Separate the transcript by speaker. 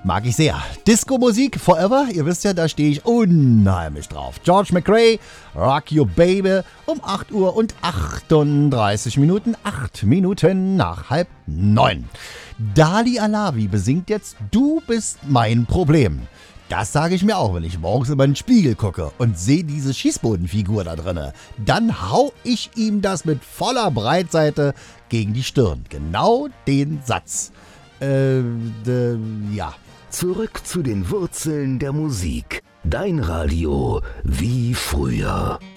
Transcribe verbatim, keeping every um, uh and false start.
Speaker 1: Mag ich sehr. Disco-Musik forever, ihr wisst ja, da stehe ich unheimlich drauf. George McRae, Rock Your Baby, um acht Uhr und achtunddreißig Minuten, acht Minuten nach halb neun. Dali Alavi besingt jetzt Du bist mein Problem. Das sage ich mir auch, wenn ich morgens über den Spiegel gucke und sehe diese Schießbodenfigur da drinne. Dann hau ich ihm das mit voller Breitseite gegen die Stirn. Genau den Satz. Äh, de, ja.
Speaker 2: Zurück zu den Wurzeln der Musik. Dein Radio wie früher.